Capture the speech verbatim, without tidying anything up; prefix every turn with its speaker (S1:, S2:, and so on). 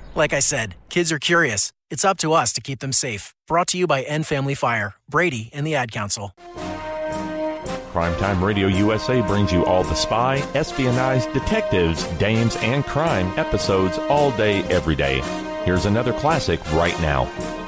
S1: Like I said, kids are curious. It's up to us to keep them safe. Brought to you by End Family Fire, Brady, and the Ad Council.
S2: Primetime Radio U S A brings you all the spy, espionage, detectives, dames, and crime episodes all day, every day. Here's another classic right now.